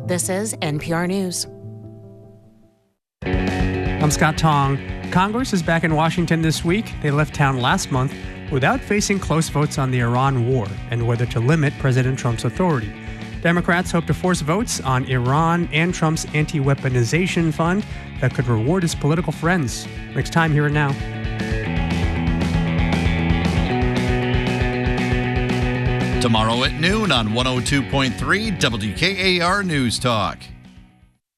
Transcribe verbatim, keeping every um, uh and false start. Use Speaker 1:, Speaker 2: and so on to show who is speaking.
Speaker 1: This is N P R News.
Speaker 2: I'm Scott Tong. Congress is back in Washington this week. They left town last month without facing close votes on the Iran war and whether to limit President Trump's authority. Democrats hope to force votes on Iran and Trump's anti-weaponization fund that could reward his political friends. Next time, Here and Now.
Speaker 3: Tomorrow at noon on one oh two point three W K A R News Talk.